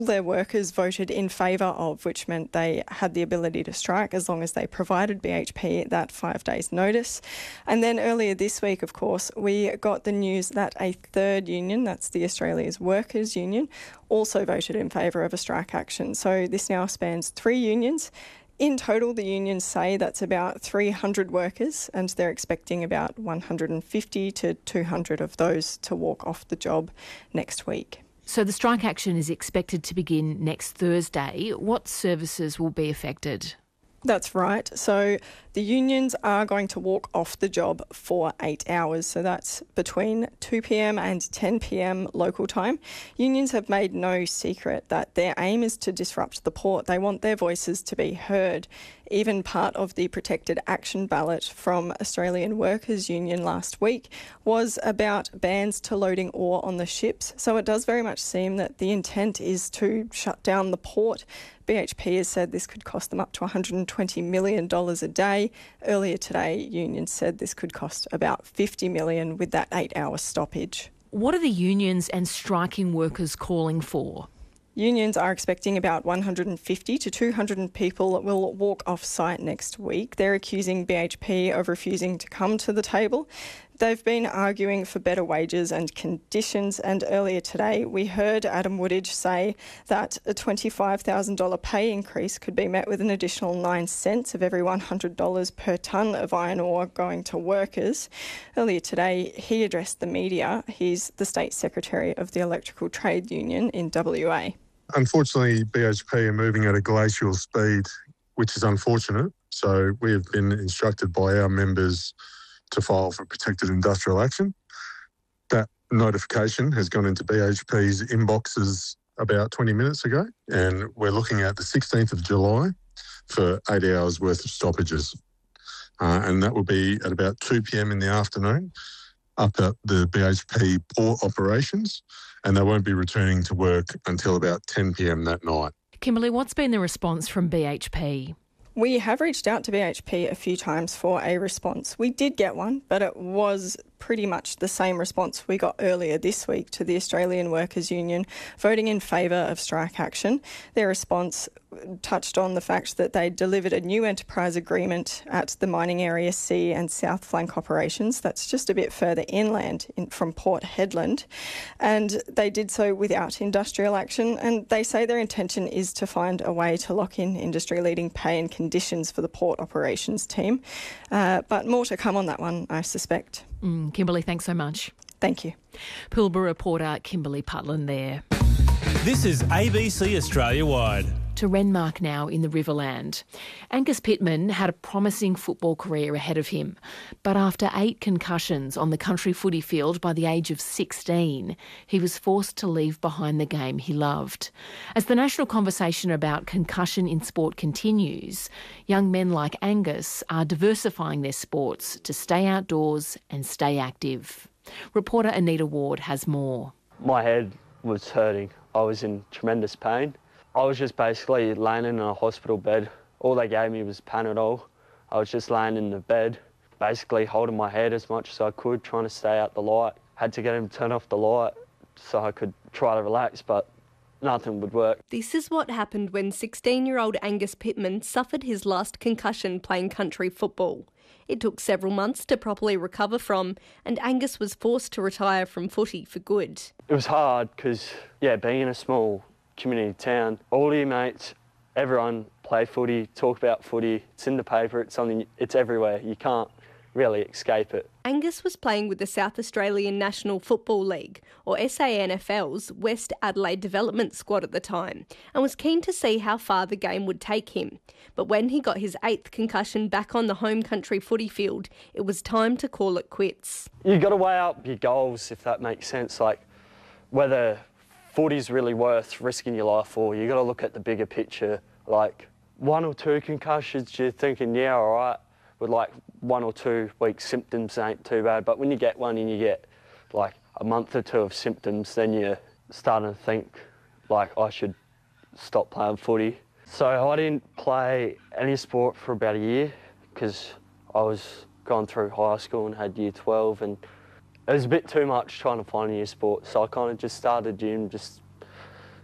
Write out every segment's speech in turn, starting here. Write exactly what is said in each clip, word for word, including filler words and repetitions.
Their workers voted in favour of, which meant they had the ability to strike as long as they provided B H P that five days notice. And then earlier this week, of course, we got the news that a third union, that's the Australia's Workers Union, also voted in favour of a strike action. So this now spans three unions. In total, the unions say that's about three hundred workers, and they're expecting about one hundred fifty to two hundred of those to walk off the job next week. So the strike action is expected to begin next Thursday. What services will be affected? That's right. So the unions are going to walk off the job for eight hours. So that's between two p m and ten p m local time. Unions have made no secret that their aim is to disrupt the port. They want their voices to be heard. Even part of the protected action ballot from Australian Workers Union last week was about bans to loading ore on the ships. So it does very much seem that the intent is to shut down the port. B H P has said this could cost them up to one hundred twenty million dollars a day. Earlier today, unions said this could cost about fifty million dollars with that eight-hour stoppage. What are the unions and striking workers calling for? Unions are expecting about one hundred fifty to two hundred people will walk off site next week. They're accusing B H P of refusing to come to the table. They've been arguing for better wages and conditions, and earlier today we heard Adam Woodage say that a twenty-five thousand dollars pay increase could be met with an additional nine cents of every one hundred dollars per tonne of iron ore going to workers. Earlier today he addressed the media. He's the State Secretary of the Electrical Trade Union in W A. Unfortunately, B H P are moving at a glacial speed, which is unfortunate. So we have been instructed by our members to file for protected industrial action. That notification has gone into B H P's inboxes about twenty minutes ago, and we're looking at the sixteenth of July for eight hours worth of stoppages. Uh, and that will be at about two p m in the afternoon up at the B H P port operations, and they won't be returning to work until about ten p m that night. Kimberly, what's been the response from B H P? We have reached out to B H P a few times for a response. We did get one, but it was pretty much the same response we got earlier this week to the Australian Workers Union voting in favour of strike action. Their response touched on the fact that they delivered a new enterprise agreement at the Mining Area C and South Flank operations. That's just a bit further inland in, from Port Hedland. And they did so without industrial action. And they say their intention is to find a way to lock in industry-leading pay and conditions for the port operations team. Uh, but more to come on that one, I suspect. Mm, Kimberly, thanks so much. Thank you. Pilbara reporter Kimberly Putland there. This is A B C Australia Wide. To Renmark now in the Riverland. Angus Pittman had a promising football career ahead of him, but after eight concussions on the country footy field by the age of sixteen, he was forced to leave behind the game he loved. As the national conversation about concussion in sport continues, young men like Angus are diversifying their sports to stay outdoors and stay active. Reporter Anita Ward has more. My head was hurting. I was in tremendous pain. I was just basically laying in a hospital bed. All they gave me was Panadol. I was just laying in the bed, basically holding my head as much as I could, trying to stay out the light. Had to get him to turn off the light so I could try to relax, but nothing would work. This is what happened when sixteen-year-old Angus Pittman suffered his last concussion playing country football. It took several months to properly recover from, and Angus was forced to retire from footy for good. It was hard because, yeah, being in a small community town, all your mates, everyone play footy, talk about footy, it's in the paper, it's something, it's everywhere, you can't really escape it. Angus was playing with the South Australian National Football League, or S A N F L's West Adelaide Development Squad at the time, and was keen to see how far the game would take him. But when he got his eighth concussion back on the home country footy field, it was time to call it quits. You've got to weigh up your goals, if that makes sense, like whether footy's really worth risking your life for. You've got to look at the bigger picture. Like one or two concussions, you're thinking, yeah, all right, with like one or two weeks symptoms ain't too bad. But when you get one and you get like a month or two of symptoms, then you're starting to think like I should stop playing footy. So I didn't play any sport for about a year because I was going through high school and had year twelve, and it was a bit too much trying to find a new sport. So I kind of just started gym, just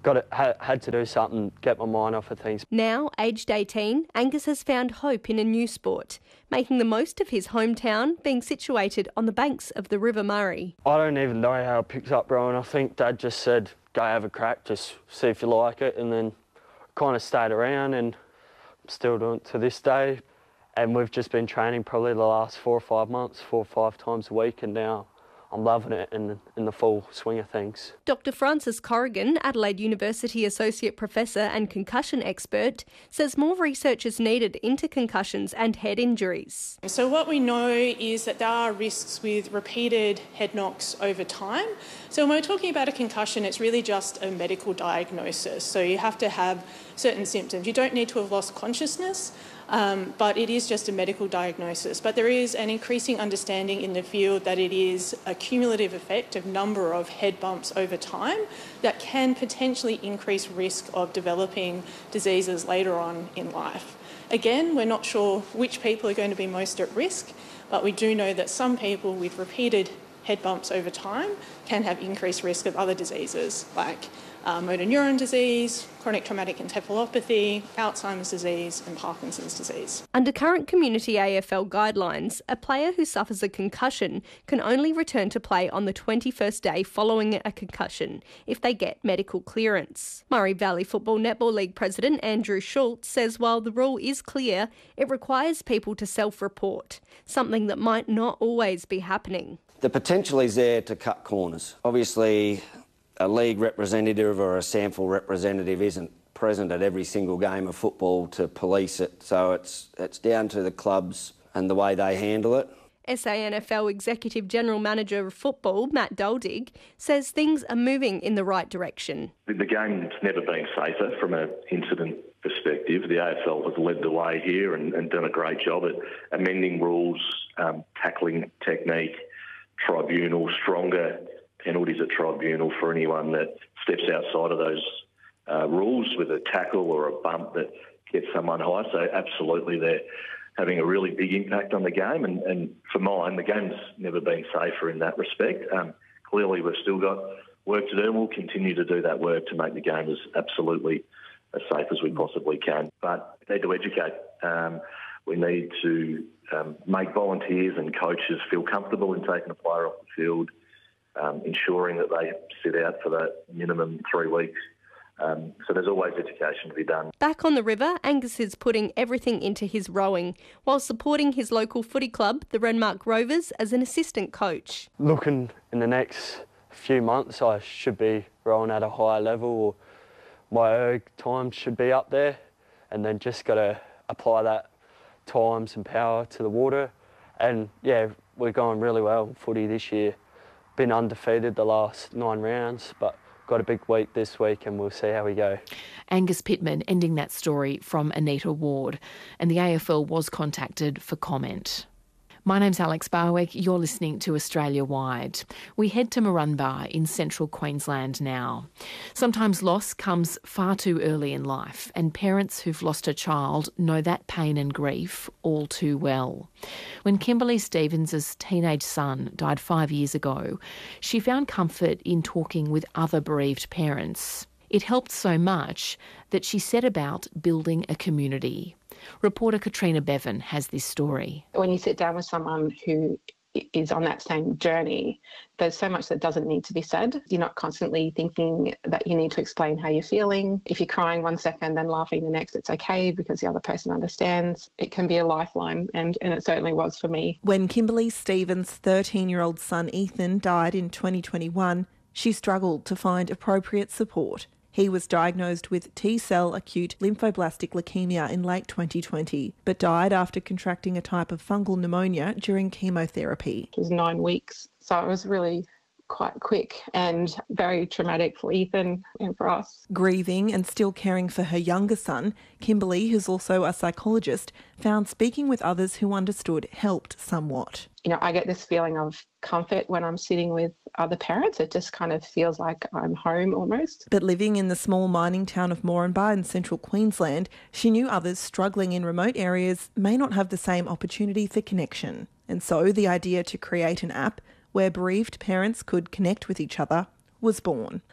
got it, ha, had to do something, get my mind off of things. Now, aged eighteen, Angus has found hope in a new sport, making the most of his hometown being situated on the banks of the River Murray. I don't even know how it picks up, bro, and I think Dad just said, go have a crack, just see if you like it, and then kind of stayed around, and I'm still doing it to this day. And we've just been training probably the last four or five months, four or five times a week, and now I'm loving it in, in the full swing of things. Doctor Francis Corrigan, Adelaide University Associate Professor and concussion expert, says more research is needed into concussions and head injuries. So what we know is that there are risks with repeated head knocks over time. So when we're talking about a concussion, it's really just a medical diagnosis. So you have to have certain symptoms. You don't need to have lost consciousness, Um, but it is just a medical diagnosis. But there is an increasing understanding in the field that it is a cumulative effect of number of head bumps over time that can potentially increase risk of developing diseases later on in life. Again, we're not sure which people are going to be most at risk, but we do know that some people with repeated head bumps over time can have increased risk of other diseases like Uh, motor neuron disease, chronic traumatic encephalopathy, Alzheimer's disease and Parkinson's disease. Under current community A F L guidelines, a player who suffers a concussion can only return to play on the twenty-first day following a concussion if they get medical clearance. Murray Valley Football Netball League President Andrew Schultz says while the rule is clear, it requires people to self-report, something that might not always be happening. The potential is there to cut corners. Obviously, a league representative or a sample representative isn't present at every single game of football to police it, so it's it's down to the clubs and the way they handle it. S A N F L Executive General Manager of Football, Matt Doldig, says things are moving in the right direction. The game's never been safer from an incident perspective. The A F L has led the way here and, and done a great job at amending rules, um, tackling technique, tribunal, stronger penalties at tribunal for anyone that steps outside of those uh, rules with a tackle or a bump that gets someone high. So absolutely they're having a really big impact on the game. And, and for mine, the game's never been safer in that respect. Um, clearly we've still got work to do and we'll continue to do that work to make the game as absolutely as safe as we possibly can. But we need to educate. Um, we need to um, make volunteers and coaches feel comfortable in taking a player off the field, Um, ensuring that they sit out for that minimum three weeks. Um, so there's always education to be done. Back on the river, Angus is putting everything into his rowing while supporting his local footy club, the Renmark Rovers, as an assistant coach. Looking in the next few months, I should be rowing at a higher level, or my erg times should be up there, and then just got to apply that times and power to the water. And yeah, we're going really well in footy this year. Been undefeated the last nine rounds, but got a big week this week and we'll see how we go. Angus Pittman ending that story from Anita Ward, and the A F L was contacted for comment. My name's Alex Barwick. You're listening to Australia Wide. We head to Murrumba in central Queensland now. Sometimes loss comes far too early in life, and parents who've lost a child know that pain and grief all too well. When Kimberly Stevens' teenage son died five years ago, she found comfort in talking with other bereaved parents. It helped so much that she set about building a community. Reporter Katrina Bevan has this story. When you sit down with someone who is on that same journey, there's so much that doesn't need to be said. You're not constantly thinking that you need to explain how you're feeling. If you're crying one second and laughing the next, it's okay because the other person understands. It can be a lifeline, and, and it certainly was for me. When Kimberly Stevens' thirteen-year-old son Ethan died in twenty twenty-one, she struggled to find appropriate support. He was diagnosed with T-cell acute lymphoblastic leukemia in late twenty twenty, but died after contracting a type of fungal pneumonia during chemotherapy. It was nine weeks, so it was really quite quick and very traumatic for Ethan and for us. Grieving and still caring for her younger son, Kimberly, who's also a psychologist, found speaking with others who understood helped somewhat. You know, I get this feeling of comfort when I'm sitting with other parents. It just kind of feels like I'm home almost. But living in the small mining town of Moranbah in central Queensland, she knew others struggling in remote areas may not have the same opportunity for connection. And so the idea to create an app where bereaved parents could connect with each other was born.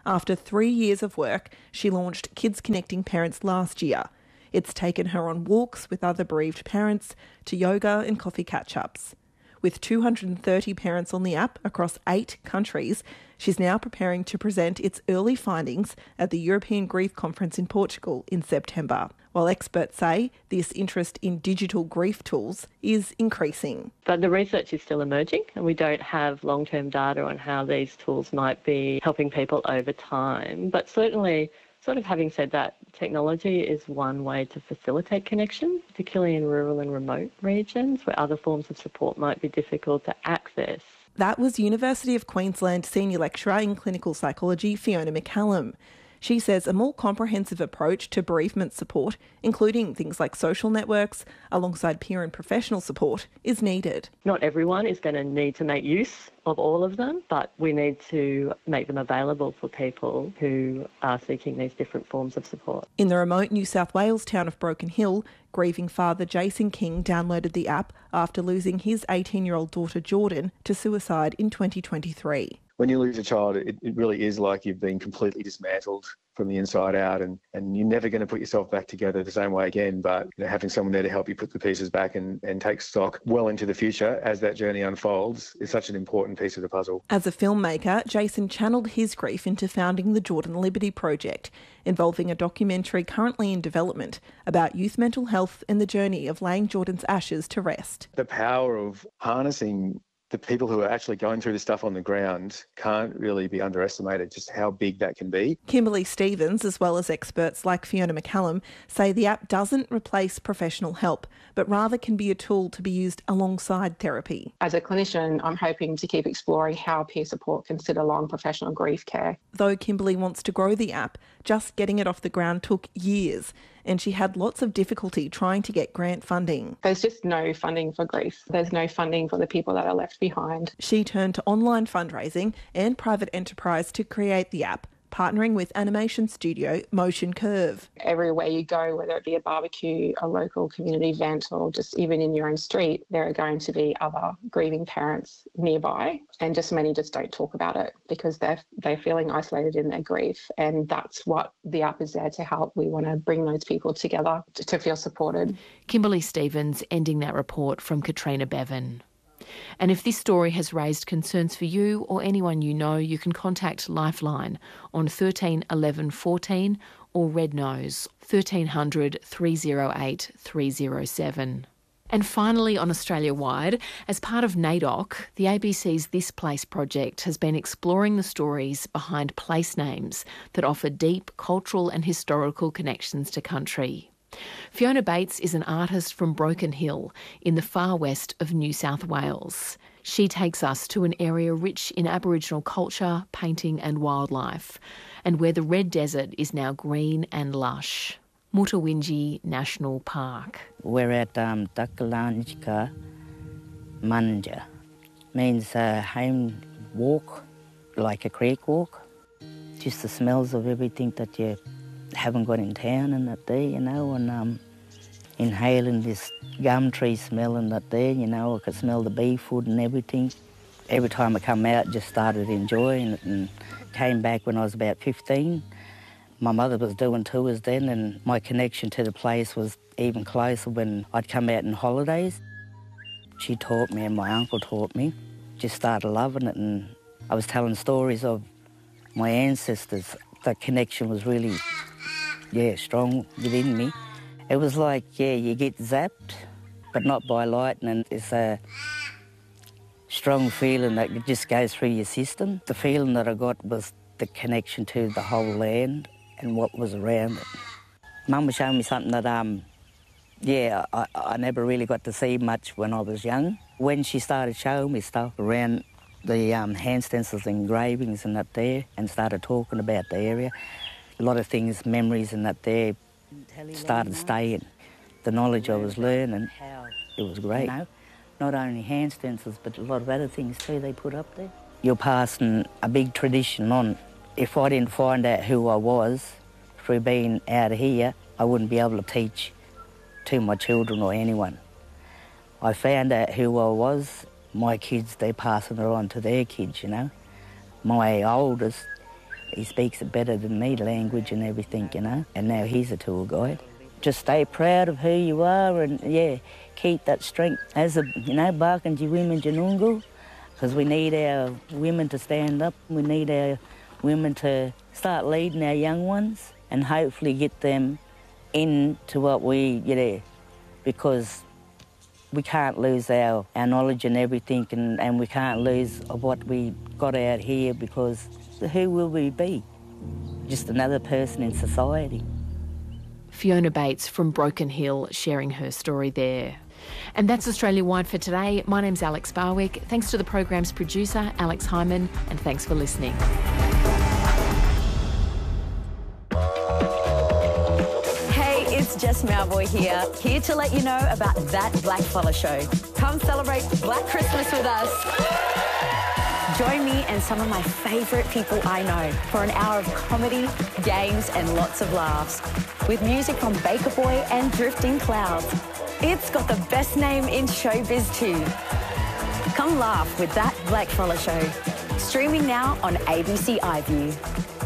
After three years of work, she launched Kids Connecting Parents last year. It's taken her on walks with other bereaved parents, to yoga and coffee catch-ups. With two hundred thirty parents on the app across eight countries, she's now preparing to present its early findings at the European Grief Conference in Portugal in September. While experts say this interest in digital grief tools is increasing. But the research is still emerging and we don't have long-term data on how these tools might be helping people over time. But certainly, sort of having said that, technology is one way to facilitate connection, particularly in rural and remote regions where other forms of support might be difficult to access. That was University of Queensland Senior Lecturer in Clinical Psychology Fiona McCallum. She says a more comprehensive approach to bereavement support, including things like social networks, alongside peer and professional support, is needed. Not everyone is going to need to make use of all of them, but we need to make them available for people who are seeking these different forms of support. In the remote New South Wales town of Broken Hill, grieving father Jason King downloaded the app after losing his eighteen-year-old daughter Jordan to suicide in twenty twenty-three. When you lose a child, it, it really is like you've been completely dismantled from the inside out, and, and you're never going to put yourself back together the same way again. But you know, having someone there to help you put the pieces back and, and take stock well into the future as that journey unfolds is such an important piece of the puzzle. As a filmmaker, Jason channeled his grief into founding the Jordan Liberty Project, involving a documentary currently in development about youth mental health and the journey of laying Jordan's ashes to rest. The power of harnessing the people who are actually going through this stuff on the ground can't really be underestimated, just how big that can be. Kimberly Stevens, as well as experts like Fiona McCallum, say the app doesn't replace professional help, but rather can be a tool to be used alongside therapy. As a clinician, I'm hoping to keep exploring how peer support can sit along professional grief care. Though Kimberly wants to grow the app, just getting it off the ground took years, and she had lots of difficulty trying to get grant funding. There's just no funding for grief. There's no funding for the people that are left behind. She turned to online fundraising and private enterprise to create the app, partnering with animation studio Motion Curve. Everywhere you go, whether it be a barbecue, a local community event, or just even in your own street, there are going to be other grieving parents nearby, and just many just don't talk about it because they're they're feeling isolated in their grief, and that's what the app is there to help. We want to bring those people together to, to feel supported. Kimberly Stevens ending that report from Katrina Bevan. And if this story has raised concerns for you or anyone you know, you can contact Lifeline on thirteen eleven fourteen or Red Nose thirteen hundred three oh eight three oh seven. And finally, on Australia-wide, as part of NAIDOC, the A B C's This Place project has been exploring the stories behind place names that offer deep cultural and historical connections to country. Fiona Bates is an artist from Broken Hill in the far west of New South Wales. She takes us to an area rich in Aboriginal culture, painting and wildlife, and where the Red Desert is now green and lush. Mutawinji National Park. We're at um, Dakalanjika Manja. Means a home walk, like a creek walk. Just the smells of everything that you haven't got in town and that there, you know, and um, inhaling this gum tree smell and that there, you know, I could smell the bee food and everything. Every time I come out, just started enjoying it, and came back when I was about fifteen. My mother was doing tours then, and my connection to the place was even closer when I'd come out on holidays. She taught me and my uncle taught me. Just started loving it, and I was telling stories of my ancestors. That connection was really, yeah, strong within me. It was like, yeah, you get zapped, but not by lightning. It's a strong feeling that just goes through your system. The feeling that I got was the connection to the whole land and what was around it. Mum was showing me something that, um, yeah, I, I never really got to see much when I was young. When she started showing me stuff around the um, hand stencils and engravings and that there, and started talking about the area, a lot of things, memories and that there started staying. The knowledge I was learning, it was great. You know, not only hand stencils, but a lot of other things too they put up there. You're passing a big tradition on. If I didn't find out who I was through being out of here, I wouldn't be able to teach to my children or anyone. I found out who I was. My kids, they're passing it on to their kids, you know. My oldest, He speaks it better than me, language and everything, you know, and now he's a tour guide. Just stay proud of who you are and, yeah, keep that strength as a, you know, Barkindji women Janungu, because we need our women to stand up. We need our women to start leading our young ones and hopefully get them into what we, you know, because we can't lose our, our knowledge and everything, and, and we can't lose what we got out here, because who will we be? Just another person in society. Fiona Bates from Broken Hill sharing her story there. And that's Australia Wide for today. My name's Alex Barwick. Thanks to the program's producer, Alex Hyman, and thanks for listening. Hey, it's Jess Mauboy here, here to let you know about That Blackfella Show. Come celebrate Black Christmas with us. Join me and some of my favourite people I know for an hour of comedy, games and lots of laughs, with music from Baker Boy and Drifting Clouds. It's got the best name in showbiz too. Come laugh with That Blackfella Show. Streaming now on A B C iView.